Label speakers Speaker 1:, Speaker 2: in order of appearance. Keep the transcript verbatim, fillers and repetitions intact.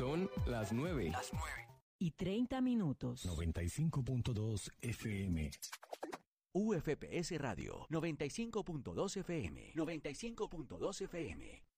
Speaker 1: Son las nueve.
Speaker 2: Las nueve.
Speaker 3: Y treinta minutos.
Speaker 4: noventa y cinco punto dos F M.
Speaker 2: U F P S Radio, noventa y cinco punto dos F M. noventa y cinco punto dos F M.